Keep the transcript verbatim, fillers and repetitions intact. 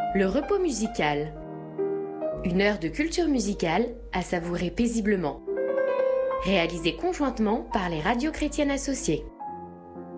Le repos musical. Une heure de culture musicale à savourer paisiblement. Réalisée conjointement par les radios chrétiennes associées.